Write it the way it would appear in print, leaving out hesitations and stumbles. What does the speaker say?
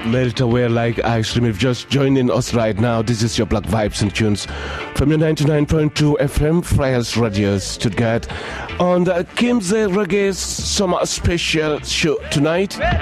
Melt away like ice cream. If you're just joining us right now, this is your Black Vibes and Tunes from your 99.2 FM Freies Radio Stuttgart on the Kimse Reggae Summer Special show tonight.